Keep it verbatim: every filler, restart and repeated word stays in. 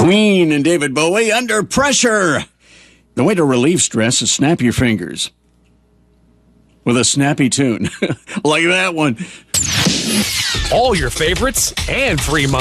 Queen and David Bowie, Under Pressure. The way to relieve stress is snap your fingers with a snappy tune like that one. All your favorites and free money.